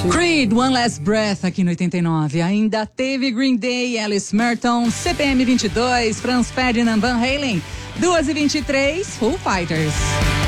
Creed, One Last Breath aqui no 89. Ainda teve Green Day, Alice Merton, CPM 22, Franz Ferdinand, Van Halen. 2h23, Foo Fighters.